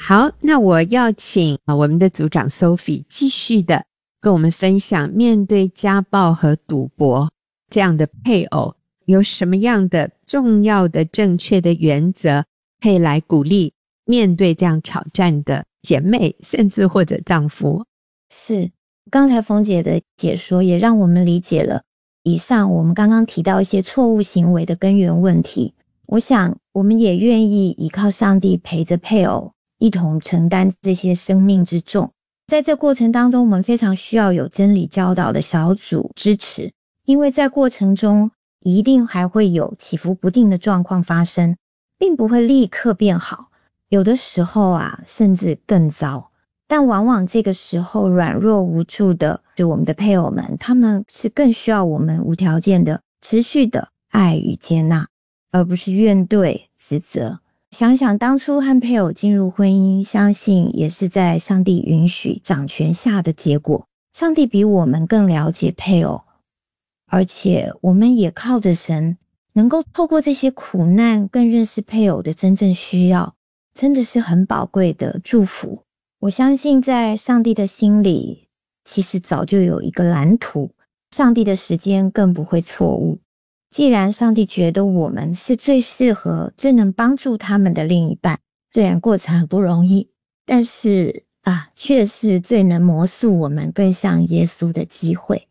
好，那我要请我们的组长 Sophie 继续的跟我们分享，面对家暴和赌博这样的配偶，有什么样的重要的正确的原则可以来鼓励面对这样挑战的姐妹，甚至或者丈夫。 是，刚才冯姐的解说也让我们理解了以上我们刚刚提到一些错误行为的根源问题。我想我们也愿意依靠上帝陪着配偶一同承担这些生命之重。在这过程当中，我们非常需要有真理教导的小组支持，因为在过程中一定还会有起伏不定的状况发生，并不会立刻变好，有的时候甚至更糟。但往往这个时候软弱无助的是我们的配偶们，他们是更需要我们无条件的持续的爱与接纳，而不是怨怼指责。想想当初和配偶进入婚姻，相信也是在上帝允许掌权下的结果。上帝比我们更了解配偶，而且我们也靠着神能够透过这些苦难更认识配偶的真正需要，真的是很宝贵的祝福。我相信在上帝的心里其实早就有一个蓝图，上帝的时间更不会错误。既然上帝觉得我们是最适合最能帮助他们的另一半，虽然过程很不容易，但是却是最能魔术我们更像耶稣的机会。